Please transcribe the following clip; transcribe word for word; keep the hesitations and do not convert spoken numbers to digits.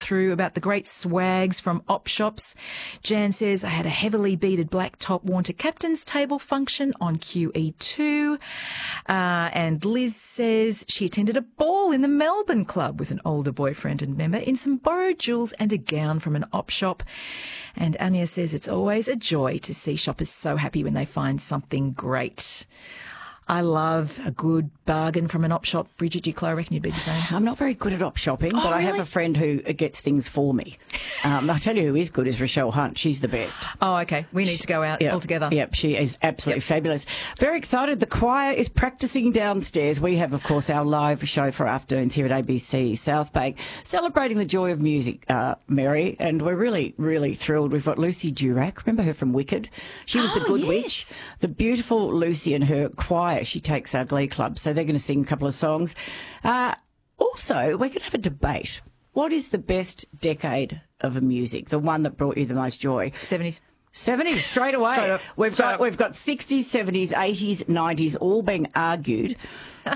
through about the great swags from op shops. Jan says, I had a heavily beaded black top worn to captain's table function on Q E two. Uh, and Liz says she attended a ball in the Melbourne Club with an older boyfriend and member in some borrowed jewels and a gown from an op shop. And Anya says it's always a joy to see shoppers so happy when they find something great. I love a good bargain from an op shop. Bridget, do you, Chloe, reckon you'd be the same? I'm not very good at op shopping, Oh, but I have really? a friend who gets things for me. Um, I'll tell you who is good is Rochelle Hunt. She's the best. Oh, okay. We need to go out Yep. all together. Yep, she is absolutely Yep. fabulous. Very excited. The choir is practising downstairs. We have, of course, our live show for afternoons here at A B C South Bank, celebrating the joy of music, uh, Mary, and we're really, really thrilled. We've got Lucy Durack. Remember her from Wicked? She was Oh, the Good yes. Witch. The beautiful Lucy and her choir. She takes our Glee Club, so they're going to sing a couple of songs. Uh, also, we're going to have a debate. What is the best decade of music? The one that brought you the most joy? seventies. seventies, straight away. Straight up. We've Straight got up. we've got sixties, seventies, eighties, nineties all being argued.